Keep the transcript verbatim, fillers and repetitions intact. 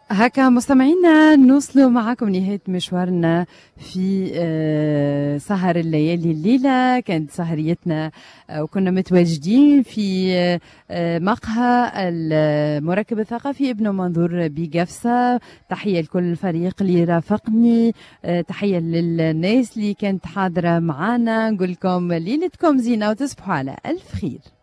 هكا مستمعينا نوصلوا معكم نهاية مشوارنا في سهر الليالي. الليلة كانت سهريتنا وكنا متواجدين في مقهى المركب الثقافي ابن منظور بقفصة. تحية لكل الفريق اللي رافقني، تحية للناس اللي كانت حاضرة معنا. نقول لكم ليلتكم زينة وتصبحوا على ألف خير.